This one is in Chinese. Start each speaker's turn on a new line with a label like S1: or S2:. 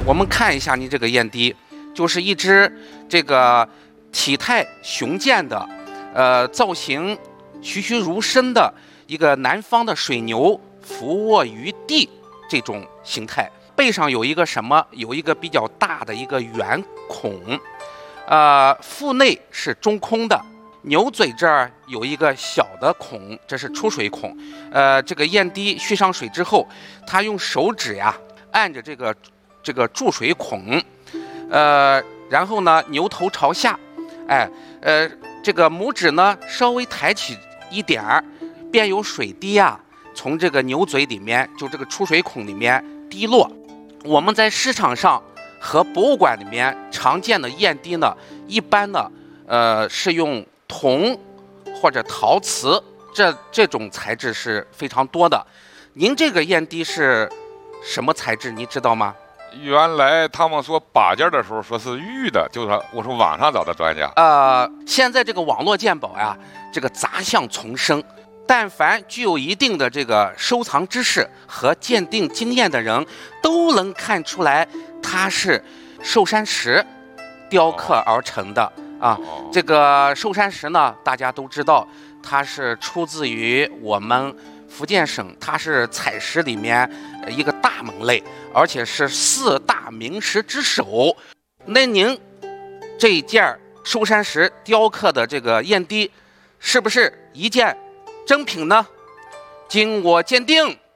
S1: 我们看一下你这个燕滴，就是一只这个体态雄健的，造型栩栩如生的一个南方的水牛伏卧于地这种形态。背上有一个什么？有一个比较大的一个圆孔，腹内是中空的。牛嘴这儿有一个小的孔，这是出水孔。这个燕滴蓄上水之后，它用手指呀按着这个注水孔，然后呢牛头朝下，这个拇指呢稍微抬起一点儿，便有水滴啊从这个牛嘴里面，就这个出水孔里面滴落。我们在市场上和博物馆里面常见的燕滴呢，一般呢是用铜或者陶瓷这种材质是非常多的。您这个燕滴是什么材质？你知道吗？
S2: 原来他们说把件的时候说是玉的，就是我是网上找的专家。
S1: 现在这个网络鉴宝呀，这个杂项丛生，但凡具有一定的这个收藏知识和鉴定经验的人，都能看出来它是寿山石雕刻而成的啊。这个寿山石呢，大家都知道，它是出自于我们福建省，它是彩石里面一个大门类，而且是4大名石之首。那您这一件寿山石雕刻的这个燕滴，是不是一件真品呢？经我鉴定，